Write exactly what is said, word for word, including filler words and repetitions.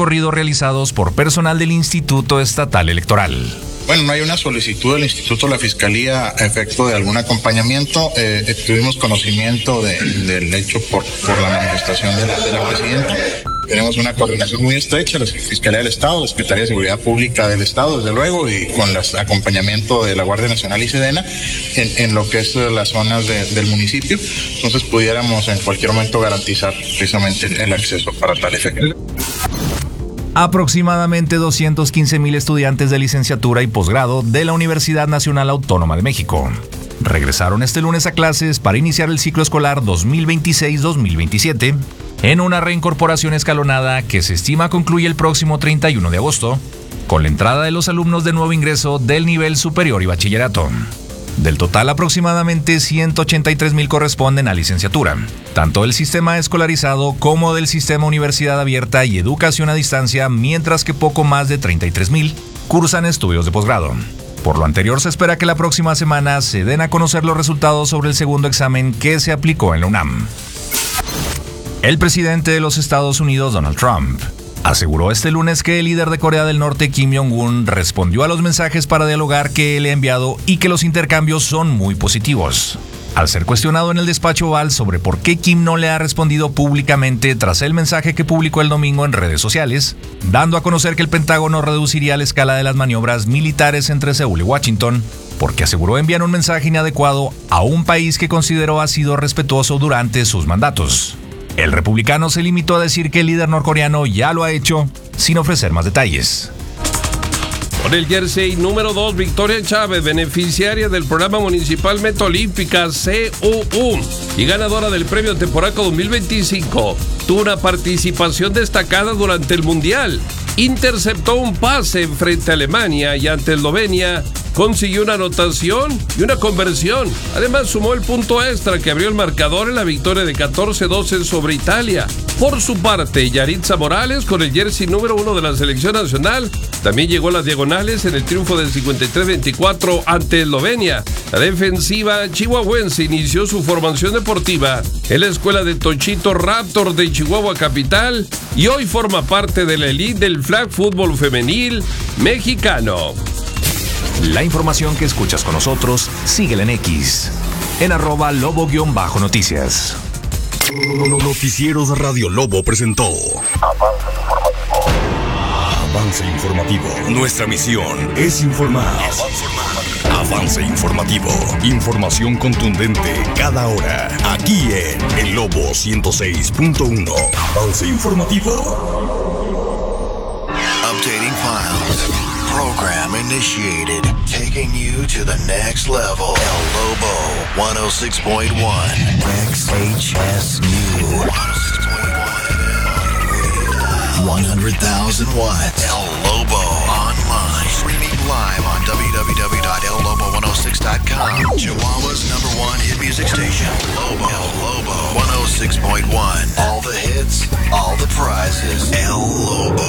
recorrido realizados por personal del Instituto Estatal Electoral. Bueno, no hay una solicitud del Instituto de la Fiscalía a efecto de algún acompañamiento. Eh, tuvimos conocimiento de, del hecho por, por la manifestación de la, de la presidenta. Tenemos una coordinación muy estrecha, la Fiscalía del Estado, la Secretaría de Seguridad Pública del Estado, desde luego, y con el acompañamiento de la Guardia Nacional y Sedena en, en lo que es las zonas de, del municipio. Entonces pudiéramos en cualquier momento garantizar precisamente el acceso para tal efecto. Aproximadamente doscientos quince mil estudiantes de licenciatura y posgrado de la Universidad Nacional Autónoma de México regresaron este lunes a clases para iniciar el ciclo escolar dos mil veintiséis dos mil veintisiete en una reincorporación escalonada que se estima concluye el próximo treinta y uno de agosto, con la entrada de los alumnos de nuevo ingreso del nivel superior y bachillerato. Del total, aproximadamente ciento ochenta y tres mil corresponden a licenciatura, tanto del sistema escolarizado como del sistema Universidad Abierta y Educación a Distancia, mientras que poco más de treinta y tres mil cursan estudios de posgrado. Por lo anterior, se espera que la próxima semana se den a conocer los resultados sobre el segundo examen que se aplicó en la UNAM. El presidente de los Estados Unidos, Donald Trump, aseguró este lunes que el líder de Corea del Norte, Kim Jong-un, respondió a los mensajes para dialogar que él ha enviado y que los intercambios son muy positivos. Al ser cuestionado en el despacho Oval sobre por qué Kim no le ha respondido públicamente tras el mensaje que publicó el domingo en redes sociales, dando a conocer que el Pentágono reduciría la escala de las maniobras militares entre Seúl y Washington, porque aseguró enviar un mensaje inadecuado a un país que consideró ha sido respetuoso durante sus mandatos. El republicano se limitó a decir que el líder norcoreano ya lo ha hecho, sin ofrecer más detalles. Con el jersey número dos, Victoria Chávez, beneficiaria del programa municipal Meta Olímpica C U U y ganadora del premio Temporaco dos mil veinticinco, tuvo una participación destacada durante el Mundial. Interceptó un pase frente a Alemania y ante Eslovenia consiguió una anotación y una conversión. Además, sumó el punto extra que abrió el marcador en la victoria de catorce doce sobre Italia. Por su parte, Yaritza Morales, con el jersey número uno de la selección nacional, también llegó a las diagonales en el triunfo del cincuenta y tres veinticuatro ante Eslovenia. La defensiva chihuahuense inició su formación deportiva en la escuela de Tochito Raptor de Chihuahua Capital y hoy forma parte de la elite del flag fútbol femenil mexicano. La información que escuchas con nosotros, síguela en X, en arroba lobo-noticias. Noticieros Radio Lobo presentó Avance Informativo. Avance Informativo. Nuestra misión es informar. Avance Informativo. Información contundente cada hora. Aquí en El Lobo ciento seis punto uno. Avance Informativo. Updating files. Program initiated. Taking you to the next level. El Lobo one oh six point one. X H S U. one hundred thousand watts. El Lobo online. Streaming live on w w w dot el lobo one oh six dot com. Chihuahua's number one hit music station. Lobo.